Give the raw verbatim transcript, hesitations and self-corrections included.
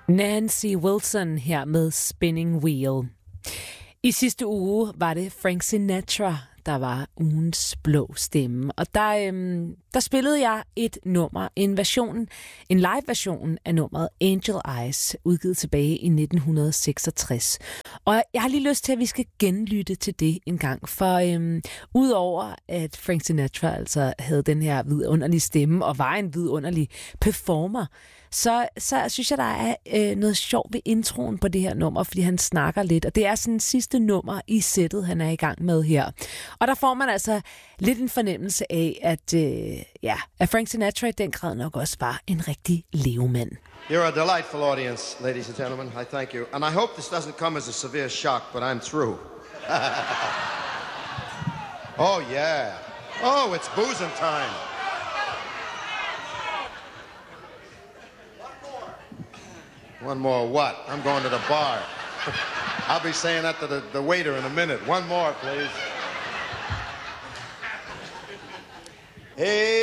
Nancy Wilson her med Spinning Wheel. I sidste uge var det Frank Sinatra, der var ugens blå stemme. Og der, øhm, der spillede jeg et nummer, en version, en live-version af nummeret Angel Eyes, udgivet tilbage i nitten seksogtres. Og jeg har lige lyst til, at vi skal genlytte til det en gang. For øhm, udover at Frank Sinatra altså havde den her vidunderlige stemme og var en vidunderlig performer, så, så synes jeg, der er øh, noget sjovt ved introen på det her nummer, fordi han snakker lidt. Og det er sådan sidste nummer i sættet, han er i gang med her. Og der får man altså lidt en fornemmelse af, at, øh, ja, at Frank Sinatra i den grad nok også var en rigtig levemand. You're a delightful audience, ladies and gentlemen. I thank you. And I hope this doesn't come as a severe shock, but I'm through. Oh, yeah. Oh, it's boozing time. One more what? I'm going to the bar. I'll be saying that to the, the waiter in a minute. One more, please. Hey.